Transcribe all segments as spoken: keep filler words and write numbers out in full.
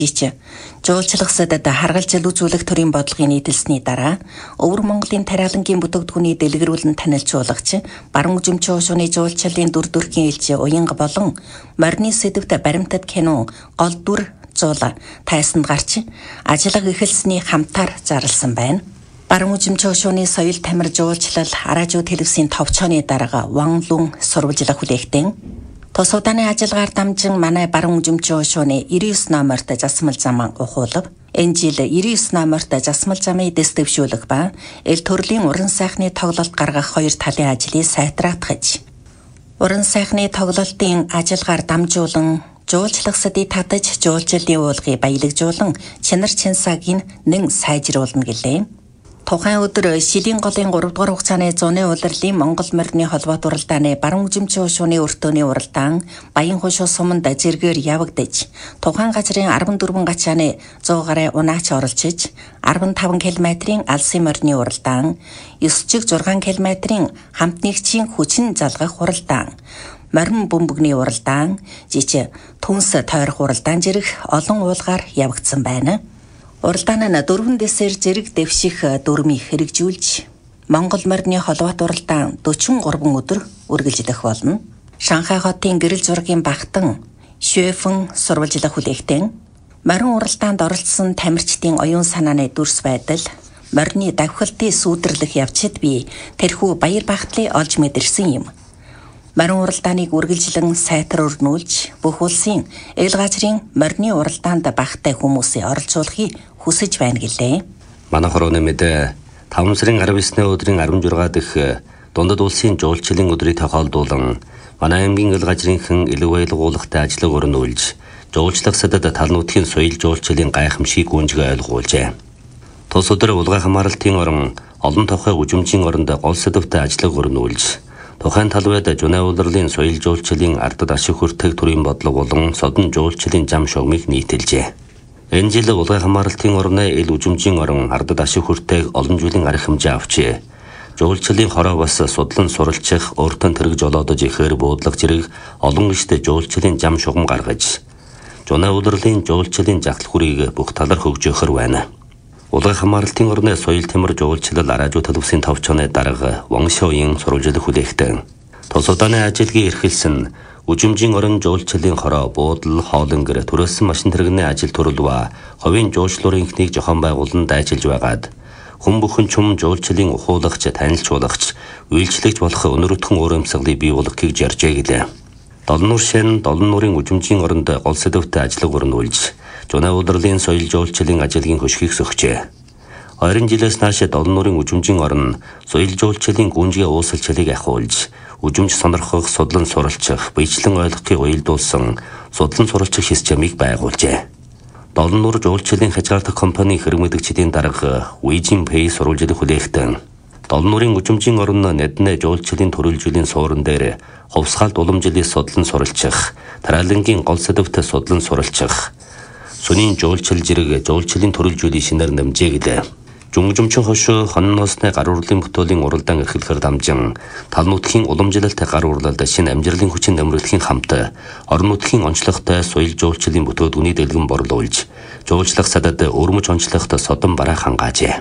Ич жуулчлагсадад харгалзал үзүүлэх төрийн бодлогын нийтэлсний дараа Өвөр Монголын тариалангийн бүтээгдэхүүний дэлгэрүүлэн танилцуулгач баруун үзмчийн ушууны жуулчлалын дүр төрхийн элч Уянга болон морины сэдвт баримтат кино гол дүр зуула тайсанд гарч ажиллага эхэлсний хамтаар зарласан байна. Баруун үзмчийн ушууны соёл тамир жуулчлал араажуу телевизийн товчооны дарга Ванлун сурвалжлах хүлээгтэн Тус удааны ажиллагаар дамжин манай баруун үзмчийн ушууны девяносто девять номерт засмал замаа ухуулав. Энэ жил девяносто девять номерт засмал замыг дэвшүүлэх ба эл төрлийн уран сайхны тоглолт гаргах хоёр талын ажлыг сайтраатгаж уран сайхны тоглолтын ажиллагаар дамжуулан жуулчлагсдыг татаж жуулчлалын уулгыг баялагжуулан чинар чинсагийг нэн сайжруулна гэлээ. Тухайн өдөр шилийн голын гурав дугаар хугацааны зуны улирлын Монгол морины холбоот уралдааны баруун үзмчийн ушууны өртөөний уралдаан Баян хушуу суманд зэргээр явагдаж тухайн газрын арван дөрвөн гачааны сто гаруй унаач оролцож арван таван километрийн алсын морины уралдаан девять чиг зургаан километрийн хамт нэгжийн хүчин залгах уралдаан морин бөмбөгний уралдаан жич түнс тойрох уралдаан зэрэг олон уулгаар явагдсан байна. Уралдаан нь дөрвөн дэсээр зэрэг дэвших дүрмийг хэрэгжүүлж Монгол морины холбоот уралдаан дөрвөн өдөр үргэлжлэх болно. Шанхай хотын гэрэл зургийн багтан Швэфэн сурвалжлах хүлээгтэн морин уралдаанд оролцсон тамирчдын оюун санааны дүрс байдал морины давхилтыг сүйдэрлэх явцад би тэрхүү баяр багтлыг олж мэдэрсэн юм. Морин уралдааныг үргэлжлэн сайтар өрнүүлж бүх улсын эл газрын морины уралдаанд багтай хүмүүсийг оролцуулахыг хүсэж байна гэлээ. Манай хорооны мэдээ таван сарын арван девятны өдрийн арван жургаа дэх дундад улсын жуулчлалын өдрийг тохиолдуулан манай аймгийн эл газрынхан элэг баялгуулахтай ажлыг өрнүүлж жуулчлагсадад тал нутгийн соёл жуулчлалын гайхамшиг гүнжгээ ойлгуулжээ. Тус өдөр улгай хамаарлалтын орон олон тохой үзмжийн оронд гол сэдвтэй ажлыг өрнүүлж тухайн талбайд Жунай улирлын соёл жуулчлалын ардад ашиг хүртэх төрийн бодлого болон содон жуулчлалын зам шугамыг нийтэлжээ. Энэ жил улгай хамаарлалтын орны эл үзмжийн орон ардад ашиг хүртэх олон жилийн арга хэмжээ авчээ. Жуулчлалын хороо бас судлан суралцах, өөртөө тэрэг жолоодож ихээр буудлах зэрэг олон гиштэй жуулчлалын зам шугам гаргаж Жунай улирлын жуулчлалын жагтал хүрийг бүх талаар хөгжөөхөр байна. Улгай хамаарлалтын орны соёл тамир жуулчлал араажуу телевизийн товчооны дарга Ваншоуин сурвалжлах хүлээгтэн тус удааны ажилгийн эрхэлсэн үзмжийн орон жуулчлалын хороо буудал хоолонгэр төрөөсөн машин тэрэгний ажил төрөл ба ховын жуулчлалын ихнийг зохион байгуулан дайчилж байгаад хүн бүхэн чум жуулчлалын ухуулагч танилцуулагч үйлчлэгч болох өнөрөдхөн урамсгалыг бий болгохыг зоржээ гэлээ. Долон нуур шин долон нуурын үзмжийн оронд гол сэдвтэй ажлыг өрнүүлж Жунай улирлын соёл жуулчлалын ажлын хөшгийг сөхжээ. Ойрын жилээс нааш долон нуурын үзмжийн орн соёл жуулчлалын гүнжгээ уусалчлалыг ахиулж үзмж сонирхох, судлан суралцах, биечлэн ойлгохыг уялдуулсан судлан суралцах системийг байгуулжээ. Долон нуур жуулчлалын хязгаарлах компани хэрэгмэдэгчдийн дарга Уижин Пэй сурвалжлах хүлээгтэн долон нуурын үзмжийн орн нэднэ жуулчлалын төрөлжлийн суурин дээр хувьсгаалт уламжлалыг судлан суралцах, тариалангийн гол сэдвтэй судлан суралцах Сүнийн жуулчлал зэрэг жуулчлалын төрөлжлийн шинээр нэмжээ гэлээ. Жунгжумчин хошуу хонон ноосны гар урлын бүтээлийн уралдаан эрхлэхээр дамжин тал нутгийн уламжлалтай гар урлалд шинэ амжилтын хүчин нэмэгдэхийн хамт орон нутгийн онцлогтой соёл жуулчлалын бүтээдгүүний дэлгэн борлуулж жуулчлах садад өрмөж онцлогтой содон бараа хангаажээ.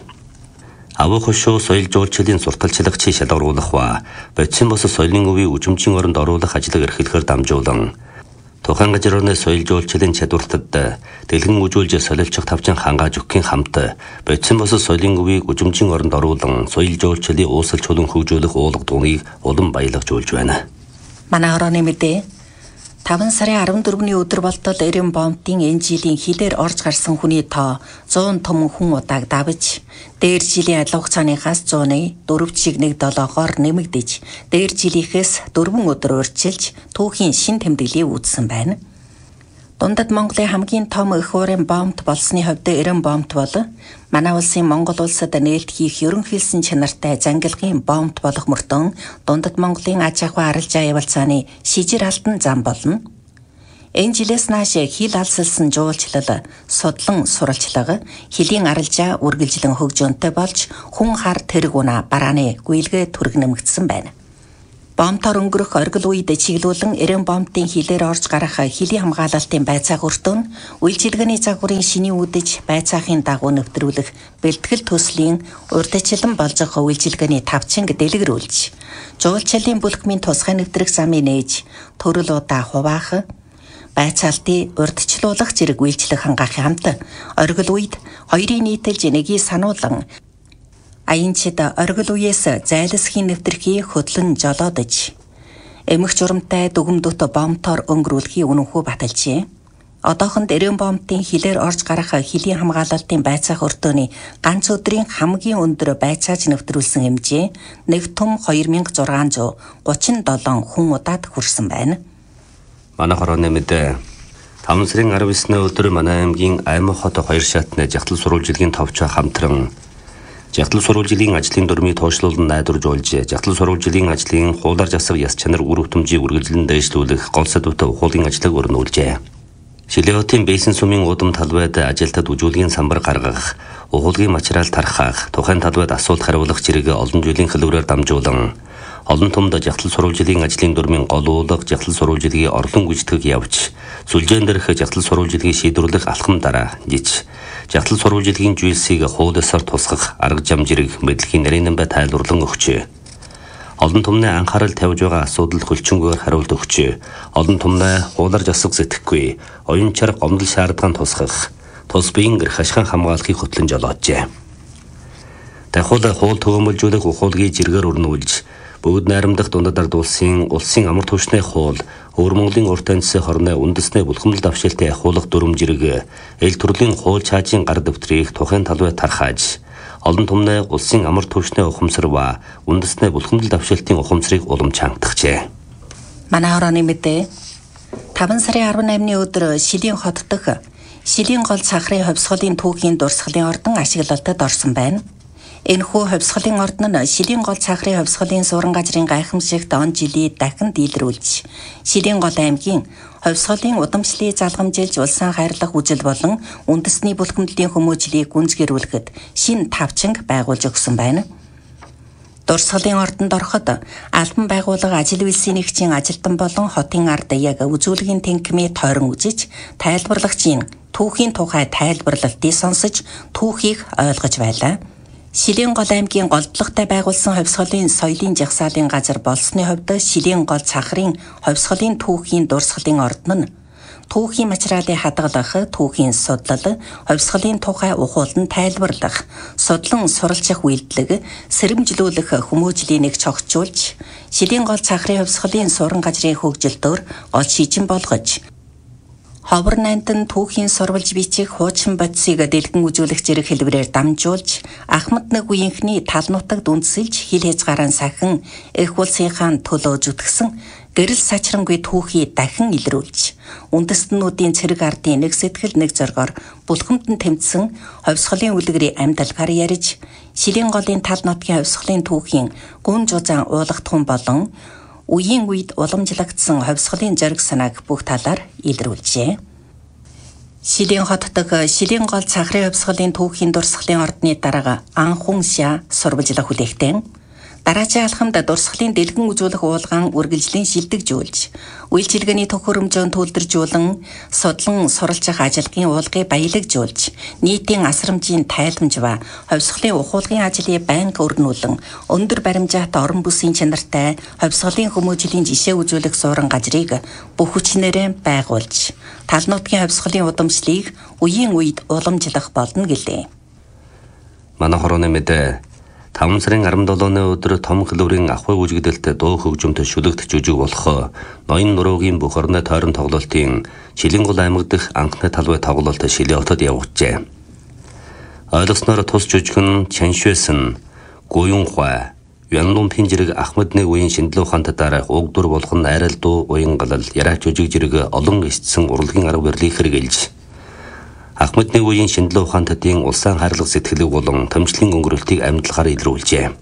Авуу хошуу соёл жуулчлалын сурталчлагчийг шалгаруулах ба бодис бос соёлын өвийг үзмжийн оронд оруулах ажлыг эрхлэхээр дамжуулан тухайн газрын соёл жуулчлалын чадвартад дэлгэн үзүүлж солилцох тавчин хангааж өгөхийн хамт бодис бос соёлын өвийг үзмжийн оронд оруулан соёл жуулчлалын уусалж чулуун хөгжүүлэх уулга дууныг улам баялагжуулж байна. Манай орооны мэдээ таван сарын арван дөрөвний өдөр болтол Эрен бомбтын энэ жилийн хилээр орж гарсан хүний тоо зуун том хүн удааг давж дээр жилийн адил хугацааныхаас зууны дөрөв чиг нэг долоогоор нэмэгдэж дээр жилийнхээс дөрвөн өдөр урьдчилж түүхийн шин тэмдэглэлийг үүссэн байна. Дундад Монголын хамгийн том их уурын бомбт болсны хувьд Эрен бомбт бол манай улсын Монгол улсад нээлт хийх ерөнхийлсөн чанартай зангилгын бомбт болох мөртөө дундад Монголын аж ахуй арилжаа явуулцааны шижир алтан зам болно. Энэ жилээс нааш хил алсалсан жуулчлал, судлан суралчлага, хилийн арилжаа үргэлжлэн хөгжөөнтэй болж хүн хар тэрэг унаа барааны гүйлгээ түрэг нэмэгдсэн байна. Бомтоор өнгөрөх оргил үед чиглүүлэн эрен бомтын хилээр орж гарах хилийн хамгаалалтын байцаах өртөө нь үйлчилгээний загварын шиний үдэж байцаахын дагуу нэвтрүүлэх бэлтгэл төслийн урьдчилан болжох үйлчилгээний тавчинг дэлгэрүүлж, жуулчлалын бүлхмийн тусгай нэвтрэх замыг нээж, төрөл удаа хуваах, байцаалтыг урьдчилуулах зэрэг үйлчлэх хангаахын хамт оргил үед хоёрын нийтэлж нэгийг сануулan аянчид оргил үеэс зайлсхийн нэвтрхий хөдлөн жолоодож эмх журамтай дүгмдөт бомтоор өнгөрүүлэхийг үнэнхүү баталжээ. Одоохонд эрен бомтын хилээр орж гарах хилийн хамгаалалтын байцаах өртөөний ганц өдрийн хамгийн өндөр байцааж нэвтрүүлсэн хэмжээ нэг том хоёр мянга зургаан зуун гучин долоо хүн удаад хүрсэн байна. Манай хорооны мэдээ таван сарын арав эсний өдөр манай аймгийн Аймаг хот хоёр шатны жагтал сурвалжилгийн товчоо хамтран жагтал сурвалжилгийн ажлын дурмыг тоошлуулан найдваржуулж, жагтал сурвалжилгийн ажлын хуулаар засаг яс чанар үр хөтөмжийг үргэлжлэн дэвшлүүлэх гол сэдвүүтэй ухуулгын ажлыг өрнүүлжээ. Шилээ хотын Бэйсэн сумын удам талбайд ажилтнад үжүүлгийн самбар гаргах, ухуулгын материал тархах, тухайн талбайд асуулт хариулах зэрэг олон жилийн хэлбэрээр дамжуулан олон томд жагтал сурвалжилгийн ажлын дурмын гол уулга жагтал сурвалжилгийн орлон гүйцэтгэх явж, сүлжээн дээрх жагтал сурвалжилгийг шийдвэрлэх алхам дараа жиж, жагтал сурвалжилгийн жүйсийг хуулиасаар тусгах арга зам зэрэг мэдлэгийн нарийн бай тайлбарлан өгчээ. Олон томны анхаарал тавьж байгаа асуудал хөлчөнгөөр хариулт өгчээ. Олон томны хуулаар засаг сэтгэхгүй, оюун чарга гомдол шаардлагаан тусгах, тус биеийн эрх ашигын хамгаалахыг хөтлөн жолооджээ. Дахиад хууль төгөөмөлжүүлэх ухуулгыг зэргээр өрнүүлж, бүгд найрамдах дундад ард улсын улсын амар түвшний хууль, Өвөр Монголын урт амьсгал хорны үндэсний бүлхэмлэл давшилтын ахуулах дүрм зэрэг эл төрлийн хууль чаажийн гар дэвтрийг тухайн талбайд тархааж, олон томны улсын амар түвшний ухамсар ба үндэсний бүлхэмлэл давшилтын ухамсарыг уламж хангатжээ. Манай хорооны мэдээ таван сарын арав наймны өдөр Шилийн хот дэх Шилийн гол цахрын хувьсгалын түүхийн дурсгалын ордон ашиглалтад орсон байна. Энэхүү хувьсгалын ордон нь Шилийн гол цахрын хувьсгалын суурин газрын гайхамшигт он жилийн дахин дийлрүүлж, Шилийн гол аймгийн хувьсгалын удамшлыг залгамжилж улсын хайрлах үжил болон үндэсний бүлхэмдлийн хүмүүжлийг гүнзгийрүүлэхэд шинэ тавчинг байгуулж өгсөн байна. Дурсгалын ордонд ороход албан байгууллага ажил үйлсийн нэгжийн ажилтан болон хотын ард яг үзүүлгийн тэнхимээ тойрон үзэж, тайлбарлагчийн түүхийн тухай тайлбарлалтыг сонсож, түүхийг ойлгож байлаа. Шилийн гол аймгийн голдлоготой байгуулсан хувьсгалын соёлын жагсаалын газар болсны хувьд Шилийн гол цахрын хувьсгалын түүхийн дурсгалын ордон нь түүхийн материалыг хадгалах, түүхийн судлал, хувьсгалын тухай ухуулан тайлбарлах, судлан суралцах үйлдэлэг, сэрэмжлүүлэх хүмүүжлийн нэг цогцолж, Шилийн гол цахрын хувьсгалын суурин газрын хөгжилтөөр гол шижин болгож, ховор найнтан түүхийн сурвалж бичих хуучин бодисыг дэлгэн үзүүлэх зэрэг хэлбэрээр дамжуулж, Ахмад нэг үеийнхний тал нутагт үндсэлж хил хязгаараа сахин эх улсынхаа төлөө зүтгсэн гэрэл сачрангүй түүхий дахин илрүүлж, үндэстнүүдийн цэрэг ардын нэг сэтгэл нэг зоргоор бүлхэмтэн тэмцсэн хувьсгалын үлгэрийн амьдалгаар ярьж, Шилийн голын тал нутгийн хувьсгалын түүхийн гүн жузаан уулгатхан болон үеийн үед уламжлагдсан хувьсгалын зориг санааг бүх талаар илрүүлжээ. Шилийн хот дэх Шилийн гол цахрын хувьсгалын түүхийн дурсгалын ордны дарга Анхун Ша сурвалжлах хүлээгтэн дараачийн алхамд дурсгалын дэлгэн үзүүлэх уулгаан үргэлжлэн шилдэгжүүлж, үйлчилгээний төхөөрөмжөөн төлдөржүүлэн, судлан суралцах ажилгын уулгыг баялагжуулж, нийтийн асрамжийн тайламж ба хувьсгалын ухуулгын ажлыг байнга өрнүүлэн, өндөр баримжаатай орон бүсийн чанартай хувьсгалын хүмүүжлийн жишээ үзүүлэх суурин газрыг бүх хүчнээрээ байгуулж, тал нутгийн хувьсгалын удамшлыг үеийн үед уламжлах болно гэлээ. Манай хорооны мэдээ таван сарын арав долооны өдөр том хэлбэрийн ахуй үжигдэлтэй дуу хөгжмөнтэй шүлэгдэх жүжиг болох ноён нуруугийн бүх орны тойрон тоглолтын Шилийн гол аймаг дэх анхны талбай тоглолт Шилийн хотод явагдажээ. Ойлгосноор тус жүжиг нь Чаншвэсэн, Гуюнхуай, Янлумпин зэрэг Ахмад нэг үеийн шинжилгээ ухаантай дараах уг дур болох нь айрал дуу, уян галал, яраач жүжиг зэрэг олон эсцэн урлагийн арга барилыг хэрэгжилж, Ахмад нэг үеийн шинжилгээ ухаантайдын улсын хайрлах сэтгэлийг болон томчлын өнгөрөлтийг амьдлахаар илрүүлжээ.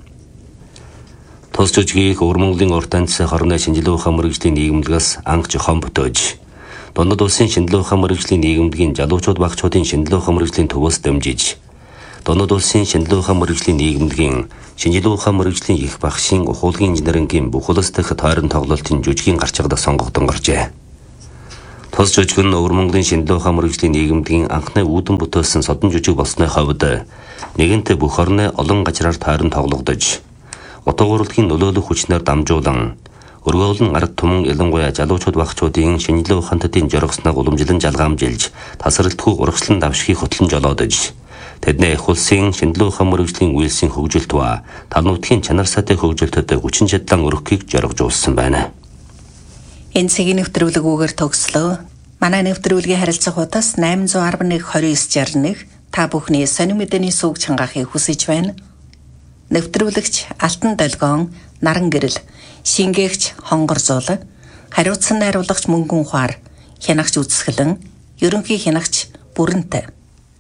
Тус жүжигийг Өвөр Монголын урт амьсгал хорны шинжилгээ ухаан мэргэжлийн нийгэмлэгээс анх зохион бүтээж, дундад улсын шинжилгээ ухаан мэргэжлийн нийгэмлэгийн залуучууд багчуудын шинжилгээ ухаан мэргэжлийн төвөөс дамжиж, Дундад улсын шинжилгээ ухаан мэргэжлийн нийгэмдгийн шинжилгээ ухаан мэргэжлийн их багшийн ухуулгын инженерингийн бүх улс дахь тойрон тоглолтын жүжигийн гарчгадаг сонгогдсон гарчээ. Тус жүжиг нь Өвөр Монголын шинжилгээ ухаан мэргэжлийн нийгэмдгийн анхны үүдэн бүтээсэн содон жүжиг болсны хувьд нэгэнтээ бүх орны олон газраар тойрон тоглогдож, утга урлагийн нөлөөлөх хүчнээр дамжуулан өргөөлн ард түмэн ялангуяа залуучууд багчуудын шинжилгээ ухаантын жоргосныг уламжлан жалгаамжилж, тасралтгүй урагшлан давшихыг хөтлөн жолоодож, тэдний их улсын шинжилгээ ухаан мэргэжлийн үйлсийн хөгжилт ба тав нутгийн чанар сайтай хөгжилтөд хүчин чадлан өргөхийг жоргожуулсан байна. Энэ цагийн нэвтрүүлгүүгээр төгслөө. Манай нэвтрүүлгийн харилцах утас найман зуун арван нэг двадцать девять шестьдесят один та бүхний сонин мэдээний сувг чангаахыг хүсэж байна. Нэвтрүүлэгч Алтан Долгион, Наран Гэрэл, шингээгч Хонгор Зул, хариуцсан найруулагч Мөнгөн Ухаар, хянагч Үцгэлэн, ерөнхий хянагч Бүрэнтэй.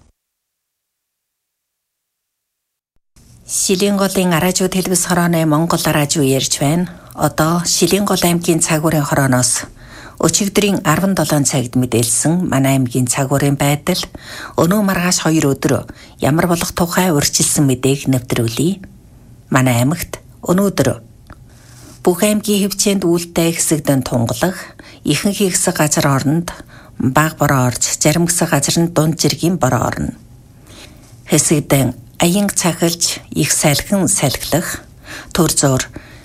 Шилийн голын араажуу телевиз хорооны Монгол араажуу ярьж байна. Одоо Шилийн гол аймгийн цагуурын хорооноос өчигдрийн арван долоон цагт мэдээлсэн манай аймгийн цагуурын байдал өнөө маргааш хоёр өдөр ямар болох тухай урьдчилсан мэдээг нэвтрүүлье. Манай аймагт өнөөдөр бүх аймгийн хөвчөнд үйлдэл хэсэгдэн тунгалах, ихэнх хэсэг газар орнд баг бороо орж, зарим хэсэг газар нь дунд жиргийн бороо орно. Хэсэгдэн аянг цахилж, их салхин салхилах, төр зур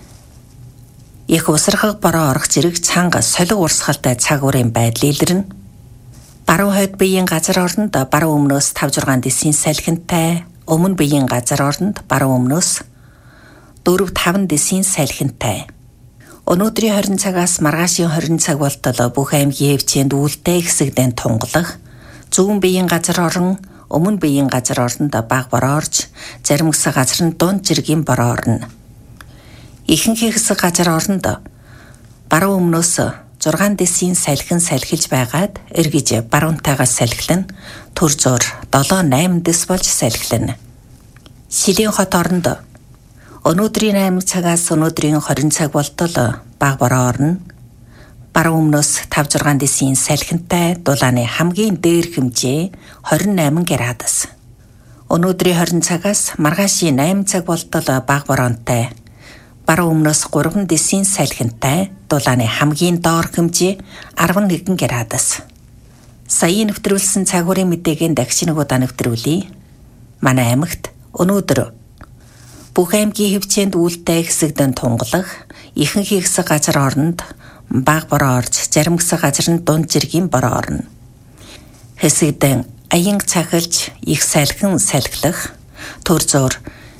их усрахаг бороо орох зэрэг цанга солиг урсгалтай цагуурын байдал илэрнэ. Баруун хойд биеийн газар орнд баруун өмнөөс тавь зургаан дисийн салхинтай, өмнө биеийн газар орнд баруун өмнөөс дөрөв таван дисийн салхинтай. Өнөөдрийн хорин цагаас маргаашийн хорин цаг болтол бүх аймгийн хөвчөнд үйлдэл хэсэгдэн тунгалах, зүүн биеийн газар орон, өмнө биеийн газар орнд баг бороо орж, зарим хэсэг газар нь дунд жиргийн бороо орно. Ихэнх хэсэг газар орнд баруун өмнөөс зургаан дисийн салхин салхилж байгаад эргэж баруунтайгаас салхилна, төр зур долоо найман дис болж салхилна. Шилийн хот орнд өнөөдрийн аймаг цагаас өнөөдрийн хорин цаг болтол баг бороо орно. Баруун өмнөөс тавь зургаан дисийн салхинтай дулааны хамгийн дээр хэмжээ двадцать восемь градус. Өнөөдрийн хорин цагаас маргаашийн найман цаг болтол баг бороонтай, баруун өмнөөс гурван дисийн салхинтай дулааны хамгийн доор хэмжээ арван нэг градус. Сая нэвтрүүлсэн цагуурын мэдээгийн дахин нэг удаа нэвтрүүлье. Манай аймагт өнөөдөр бүх аймгийн хөвчөнд үйлдэл хэсэгдэн тунгалах, ихэнх хэсэг газар орнд баг бороо орж, зарим хэсэг газар нь дунд жиргийн бороо орно. Хэсэгдэн аянг цахилж, их салхин салхилах, төр зур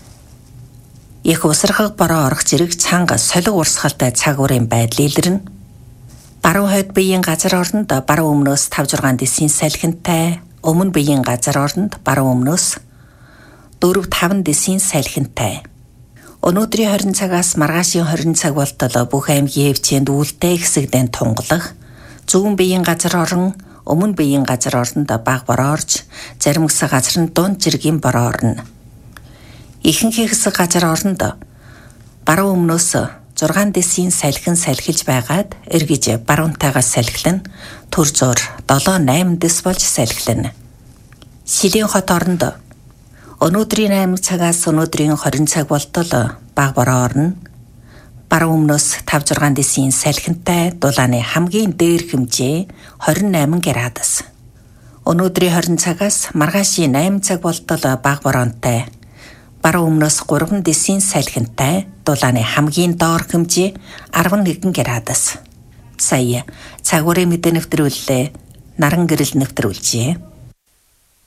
их усрахаг бороо орох зэрэг цанга солиг урсгалтай цагуурын байдал илэрнэ. Баруун хойд биеийн газар орнд баруун өмнөөс тавь зургаан дисийн салхинтай, өмнө биеийн газар орнд баруун өмнөөс дөрөв таван дисийн салхинтай. Өнөөдрийн хорин цагаас маргаашийн хорин цаг болтол бүх аймгийн хөвчөнд үйлдэл хэсэгдэн тунгалах, зүүн биеийн газар орон, өмнө биеийн газар орнд баг бороо орж, зарим хэсэг газар нь дунд жиргийн бороо орно. Ихэнх хэсэг газар орнд баруун өмнөөс зургаан дисийн салхин салхилж байгаад эргэж баруунтайгаас салхилна, төр зур долоо найман дис болж салхилна. Шилийн хот орнд өнөөдрийн аймаг цагаас өнөөдрийн хорин цаг болтол баг бороо орно. Баруун өмнөөс тавь зургаан дисийн салхинтай дулааны хамгийн дээр хэмжээ двадцать восемь градус. Өнөөдрийн хорин цагаас маргаашийн найман цаг болтол баг бороонтай, баруун өмнөөс гурван дисийн салхинтай дулааны хамгийн доор хэмжээ арван нэг градус. Сая цагуурын мэдээ нэвтрүүллээ. Наран Гэрэл нэвтрүүлжээ.